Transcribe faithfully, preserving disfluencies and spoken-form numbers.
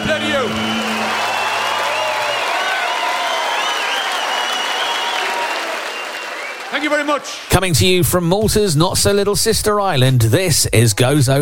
play to you. Thank you very much. Coming to you from Malta's not so little sister island, this is Gozo